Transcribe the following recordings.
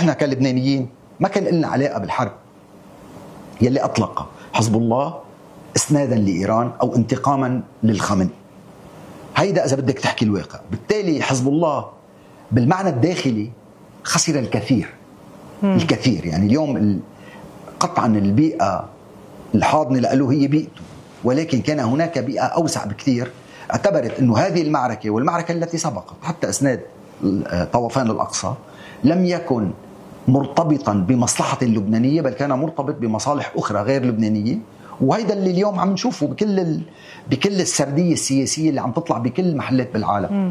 نحن كلبنانيين ما كان لنا علاقة بالحرب يلي أطلقها حزب الله إسنادا لإيران أو انتقاما للخامنئي. هيدا إذا بدك تحكي الواقع. بالتالي حزب الله بالمعنى الداخلي خسر الكثير الكثير. يعني اليوم قطعا البيئة الحاضنة له هي بيئته، ولكن كان هناك بيئة أوسع بكثير اعتبرت أنه هذه المعركة والمعركة التي سبقت حتى إسناد طوفان الأقصى لم يكن مرتبطا بمصلحة اللبنانية، بل كان مرتبط بمصالح أخرى غير لبنانية. وهيدا اللي اليوم عم نشوفه بكل السردية السياسية اللي عم تطلع بكل محلات بالعالم.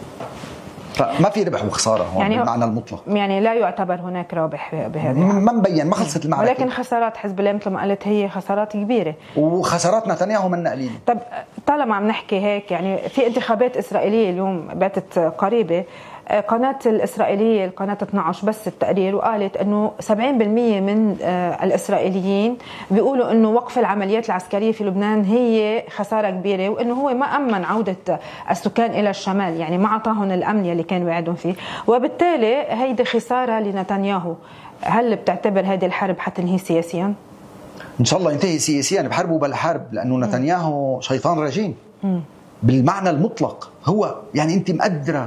فما في ربح وخسارة هون يعني بالمعنى المطلق. يعني لا يعتبر هناك رابح بهذا، ما مبين، ما خلصت المعركة. ولكن خسارات حزب الله مثل ما قلت هي خسارات كبيرة، وخسارات نتنياهو من قليلة. طب طالما عم نحكي هيك، يعني في انتخابات إسرائيلية اليوم باتت قريبة، قناة الإسرائيلية القناة 12 بس التقرير وقالت أنه 70% من الإسرائيليين بيقولوا أنه وقف العمليات العسكرية في لبنان هي خسارة كبيرة، وأنه هو ما أمن عودة السكان إلى الشمال، يعني ما أعطاهم الأمن اللي كان وعدهم فيه، وبالتالي هيدي خسارة لنتنياهو. هل بتعتبر هذه الحرب حتنهي سياسيا؟ إن شاء الله ينتهي سياسيا بحرب وبلا حرب، لأنه نتنياهو شيطان رجيم بالمعنى المطلق. هو يعني أنت مقدرة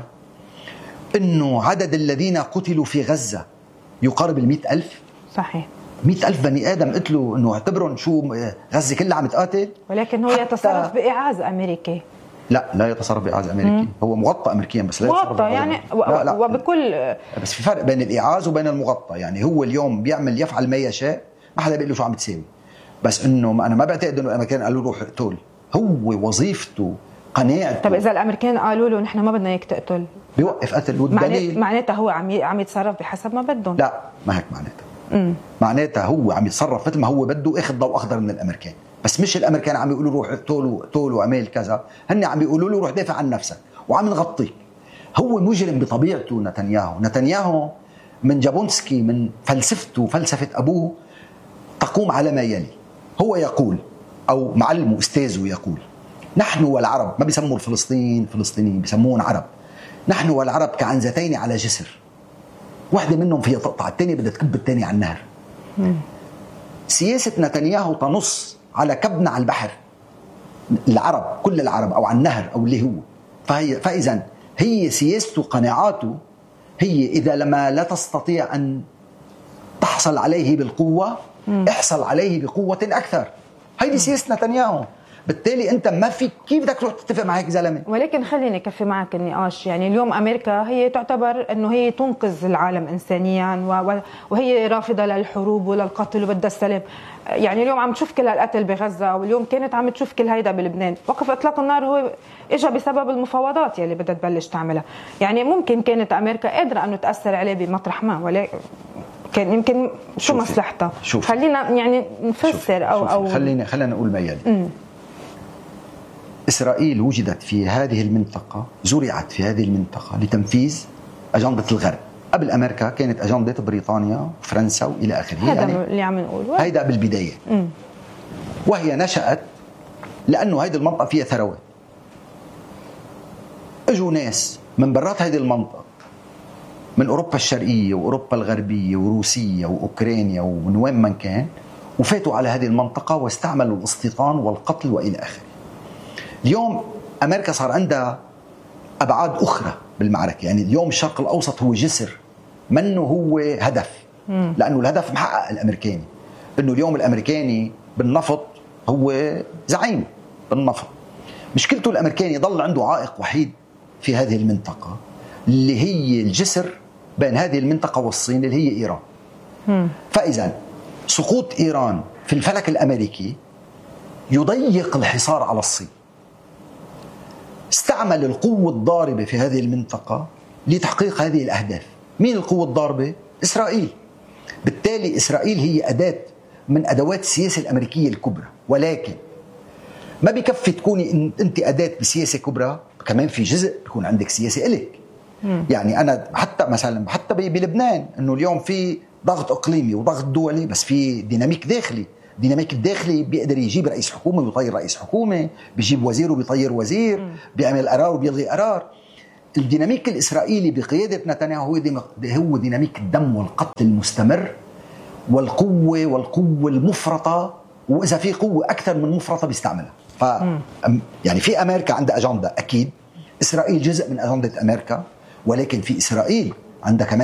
إنه عدد الذين قتلوا في غزة يقارب 100,000. صحيح، 100,000 بني آدم قتلوا، إنه اعتبرون شو غزة كلها عم تقاتل. ولكن هو يتصرف بإعاز أمريكي. لا يتصرف بإعاز أمريكي. هو مغطى أمريكيا بس لا يتصرف مغطى يعني لا. وبكل بس في فرق بين الإعاز وبين المغطى. يعني هو اليوم يفعل ما يشاء، ما حدا بيقول له شو عم تساوي، بس إنه أنا ما بعتقد إنه الأمريكان قالوا روح اقتل. هو وظيفته قناعته. طب إذا الأمريكان قالوا له نحن ما بدنا إياك تقتل، بيوقف قتل. والدليل معناتها هو عم يتصرف بحسب ما بدهم. لا، ما هيك معناتها. معناتها هو عم يتصرف مثل ما هو بده، اخذ ضوء اخضر من الامريكان. بس مش الامريكان عم يقولوا روح اقتل واعمل كذا، هن عم يقولوا له روح دافع عن نفسك وعم نغطيك. هو مجرم بطبيعته نتنياهو من جابونسكي، من فلسفته فلسفه ابوه تقوم على ما يلي. هو يقول، او معلمه استاذه يقول، نحن والعرب، ما بيسموا فلسطينيين، بيسموهم عرب. نحن والعرب كعنزتين على جسر، واحدة منهم فيها تقطع، الثانية بدها تكب الثانية على النهر. سياسة نتنياهو تنص على كبنا على البحر، العرب كل العرب، أو على النهر أو اللي هو. فإذا هي سياسته قناعاته هي إذا لما لا تستطيع أن تحصل عليه بالقوة احصل عليه بقوة أكثر. هيدي سياسة نتنياهو. بالتالي انت ما في كيف بدك تروح تتفق مع هيك زلمه. ولكن خليني كفي معك النقاش. يعني اليوم امريكا هي تعتبر انه هي تنقذ العالم انسانيا، وهي رافضه للحروب وللقتل وبدها السلام. يعني اليوم عم تشوف كل القتل بغزه، واليوم كانت عم تشوف كل هيدا بلبنان. وقف اطلاق النار هو اجى بسبب المفاوضات يلي بدها تبلش تعملها. يعني ممكن كانت امريكا قادره انه تاثر عليه بمطرح ما، ولكن كان يمكن شو مصلحتها. خلينا يعني نفسر او خلينا نقول ما يلي. إسرائيل وجدت في هذه المنطقة، زرعت في هذه المنطقة لتنفيذ أجندة الغرب. قبل أمريكا كانت أجندة بريطانيا وفرنسا وإلى آخره. هذا يعني اللي عم نقوله، هيدا بالبداية. وهي نشأت لأنه هذه المنطقة فيها ثروات. اجوا ناس من برات هذه المنطقة، من أوروبا الشرقية وأوروبا الغربية وروسيا وأوكرانيا ومن وين من كان، وفاتوا على هذه المنطقة واستعملوا الاستيطان والقتل وإلى آخره. اليوم أمريكا صار عندها أبعاد أخرى بالمعركة. يعني اليوم الشرق الأوسط هو جسر، منه هو هدف. لأنه الهدف محقق الأمريكاني، أنه اليوم الأمريكاني بالنفط هو زعيم بالنفط. مشكلته الأمريكاني ضل عنده عائق وحيد في هذه المنطقة، اللي هي الجسر بين هذه المنطقة والصين، اللي هي إيران. فإذا سقوط إيران في الفلك الأمريكي يضيق الحصار على الصين. استعمل القوة الضاربة في هذه المنطقة لتحقيق هذه الأهداف. مين القوة الضاربة؟ إسرائيل. بالتالي إسرائيل هي أداة من أدوات السياسة الأمريكية الكبرى، ولكن ما بكفي تكوني أنت أداة بسياسة كبرى، كمان في جزء بيكون عندك سياسة إلك. يعني أنا حتى مثلا بلبنان أنه اليوم في ضغط إقليمي وضغط دولي، بس في ديناميك داخلي. الديناميك الداخلي بيقدر يجيب رئيس حكومة ويطير رئيس حكومة، بيجيب وزير وبيطير وزير، بيعمل قرار وبيلغي قرار. الديناميك الإسرائيلي بقيادة نتنياهو هو ديناميك الدم والقتل المستمر والقوة المفرطة، وإذا في قوة أكثر من مفرطة بيستعملها. يعني في أمريكا عندها أجندة، أكيد إسرائيل جزء من أجندة أمريكا، ولكن في إسرائيل عندها كمان